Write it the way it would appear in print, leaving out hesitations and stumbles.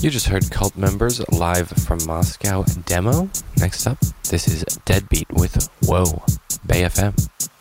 You just heard Cult Members live from Moscow demo. Next up, this is Deadbeat with Whoa, Bay FM.